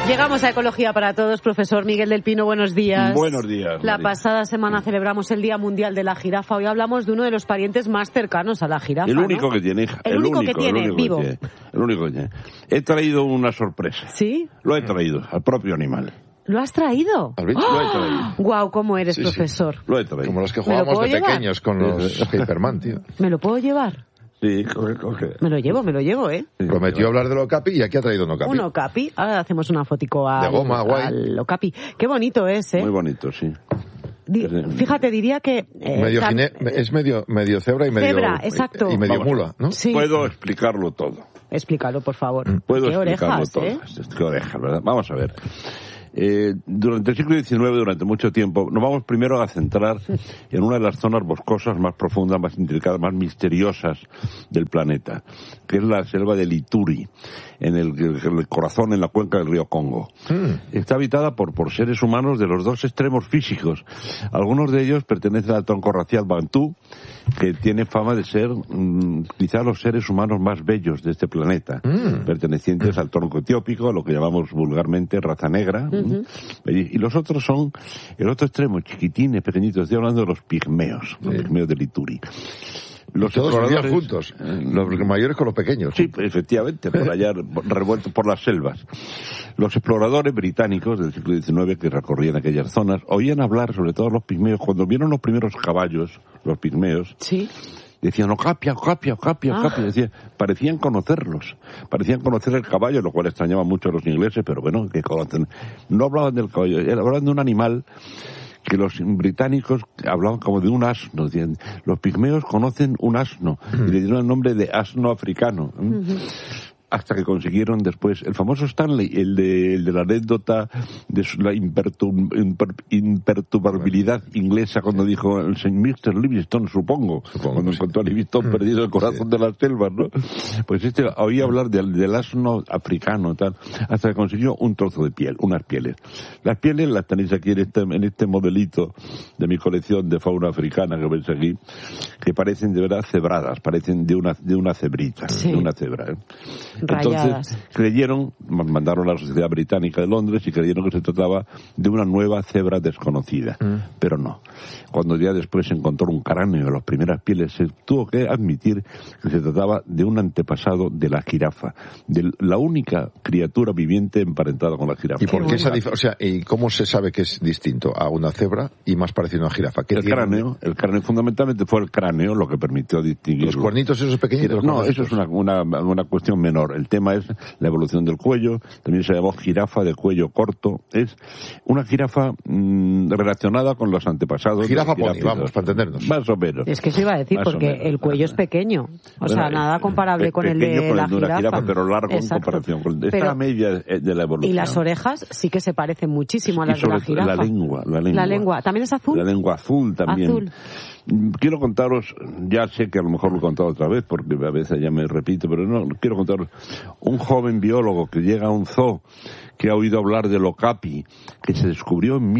Llegamos a Ecología para Todos. Profesor Miguel del Pino, buenos días. Buenos días, La María. pasada semana celebramos el Día Mundial de la Jirafa. Hoy hablamos de uno de los parientes más cercanos a la jirafa. El único, ¿no? que tiene, hija. El único que tiene, vivo. El único que tiene. He traído una sorpresa. ¿Sí? Lo he traído, al propio animal. ¿Lo has traído? Lo he traído. Guau, ¿cómo eres, Sí, profesor? Lo he traído. Como los que ¿Me lo jugábamos puedo de llevar? pequeños con los Paperman, tío. ¿Me lo puedo llevar? Sí, coge. Me lo llevo, ¿eh? Sí, Prometió hablar del Okapi y aquí ha traído un Okapi. Un okapi. Ahora hacemos una fotico De goma, guay. al okapi. Qué bonito es, ¿eh? Muy bonito, sí. Fíjate, diría que... Es medio cebra y medio... Cebra, exacto. Y medio Vamos. mula, ¿no? Sí. Puedo explicarlo todo. Explícalo, por favor. Puedo Qué explicarlo orejas, todo. ¿eh? Qué orejas, ¿verdad? Vamos a ver. Durante el siglo XIX, durante mucho tiempo, nos vamos primero a centrar en una de las zonas boscosas más profundas, más intricadas, más misteriosas del planeta, que es la selva de Ituri, en el corazón, en la cuenca del río Congo. Está habitada por seres humanos de los dos extremos físicos. Algunos de ellos pertenecen al tronco racial bantú, que tiene fama de ser quizá los seres humanos más bellos de este planeta, pertenecientes al tronco etiópico, lo que llamamos vulgarmente raza negra. Y los otros son el otro extremo, chiquitines, pequeñitos. Estoy hablando de los pigmeos del Ituri. Los todos vivían juntos, los mayores con los pequeños. Sí, efectivamente, por allá, revueltos por las selvas. Los exploradores británicos del siglo XIX que recorrían aquellas zonas oían hablar, sobre todo los pigmeos, cuando vieron los primeros caballos, los pigmeos, Sí. decían Okapia. Decían, parecían conocerlos, parecían conocer el caballo, lo cual extrañaba mucho a los ingleses, pero bueno, que conocen. No hablaban del caballo, hablaban de un animal que los británicos hablaban como de un asno. Decían, los pigmeos conocen un asno, y le dieron el nombre de asno africano. Hasta que consiguieron después el famoso Stanley, el de la anécdota de la imperturbabilidad inglesa cuando dijo el señor Mr. Livingstone, supongo, cuando encontró a Livingstone perdido en el corazón de las selvas, ¿no? Pues oía hablar del asno africano, tal, hasta que consiguió un trozo de piel, unas pieles. Las pieles las tenéis aquí en este modelito de mi colección de fauna africana que veis aquí, que parecen de verdad cebradas, parecen de una cebrita, Sí. de una cebra, ¿eh? Rayadas. Entonces mandaron a la Sociedad Británica de Londres y creyeron que se trataba de una nueva cebra desconocida, pero no. Cuando ya después se encontró un cráneo en las primeras pieles, se tuvo que admitir que se trataba de un antepasado de la jirafa, de la única criatura viviente emparentada con la jirafa. ¿Y por qué ¿y cómo se sabe que es distinto a una cebra y más parecido a una jirafa? El cráneo fundamentalmente fue el cráneo lo que permitió distinguir. ¿Los cuernitos esos pequeñitos? No, eso es una cuestión menor. El tema es la evolución del cuello. También se llamó jirafa de cuello corto. Es una jirafa relacionada con los antepasados. Jirafa pony, vamos, para entendernos. Más o menos. Es que eso iba a decir, Más o porque menos. el cuello es pequeño. O sea, nada comparable con el de la una jirafa. pero largo Exacto. en comparación con Pero- la media de la evolución. Y las orejas sí que se parecen muchísimo a Y las de la sobre todo jirafa. la lengua. ¿También es azul? La lengua azul también. Azul. Quiero contaros, ya sé que a lo mejor lo he contado otra vez, porque a veces ya me repito, pero no, quiero contaros, un joven biólogo que llega a un zoo, que ha oído hablar del okapi, que se descubrió en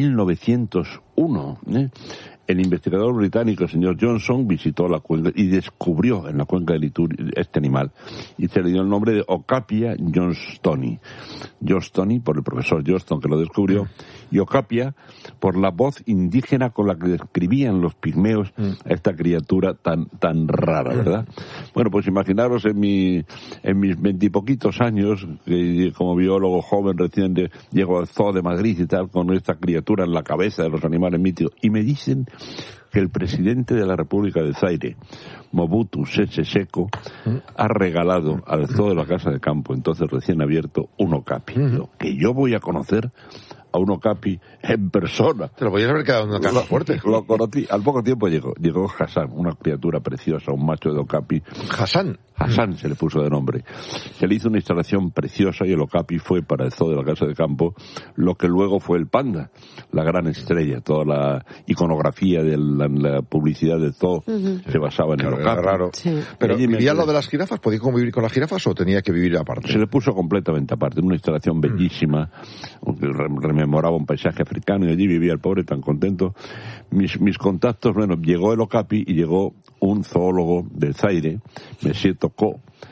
1901, El investigador británico, el señor Johnson, visitó la cuenca y descubrió en la cuenca del Ituri este animal. Y se le dio el nombre de Okapia johnstoni. Johnstoni por el profesor Johnston, que lo descubrió, y Okapia por la voz indígena con la que describían los pigmeos a esta criatura tan rara, ¿verdad? Bueno, pues imaginaros en mis 20 y poquitos años, que como biólogo joven recién llego al Zoo de Madrid y tal, con esta criatura en la cabeza de los animales míticos, y me dicen que el presidente de la República de Zaire, Mobutu Sese Seko, ha regalado al Zoo de la Casa de Campo, entonces recién abierto, un okapi. Que yo voy a conocer a un okapi en persona. Te lo podías haber quedado en una caja fuerte. Lo conocí. Al poco tiempo llegó Hassan, una criatura preciosa, un macho de okapi. Hassan se le puso de nombre. Se le hizo una instalación preciosa y el okapi fue para el Zoo de la Casa de Campo lo que luego fue el panda, la gran estrella. Toda la iconografía de la publicidad del zoo se basaba en el okapi. Raro. Sí. Pero Allí ¿vivía lo de las jirafas? ¿Podía convivir con las jirafas o tenía que vivir aparte? Se le puso completamente aparte, en una instalación bellísima, que rememoraba un paisaje africano, y allí vivía el pobre tan contento. Mis contactos, bueno, llegó el okapi y llegó un zoólogo de Zaire, Monsieur Toko,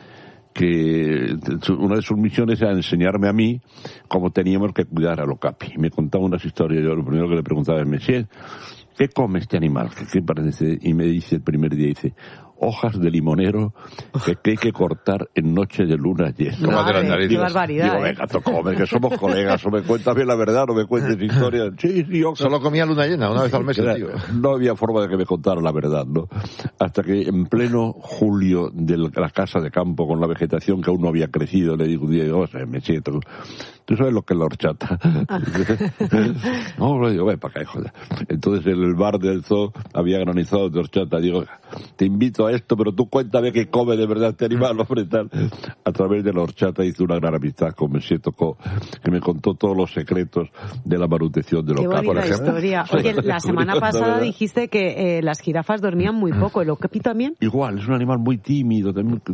que una de sus misiones era enseñarme a mí cómo teníamos que cuidar al okapi. Me contaba unas historias. Yo lo primero que le preguntaba es, Monsieur, ¿qué come este animal? ¿Qué parece? Y me dice el primer día, dice, hojas de limonero que hay que cortar en noche de luna llena. Qué barbaridad. Digo, venga, come, que somos colegas, o me cuentas bien la verdad, o me cuentes historias. Sí, yo... Solo comía luna llena, una vez al mes, tío. No había forma de que me contara la verdad, ¿no? Hasta que en pleno julio de la casa de campo, con la vegetación que aún no había crecido, le digo un día, me siento... ¿Tú sabes lo que es la horchata? No, le digo, ven para acá, joder. Entonces en el bar del zoo había granizados de horchata. Digo, te invito a esto, pero tú cuéntame que come de verdad este animal, hombre, tal. A través de la horchata hice una gran amistad con Monsieur Tocó, que me contó todos los secretos de la manutención de los okapi, por ejemplo. Historia. Oye, la semana pasada dijiste que las jirafas dormían muy poco. ¿El okapi también? Igual, es un animal muy tímido, también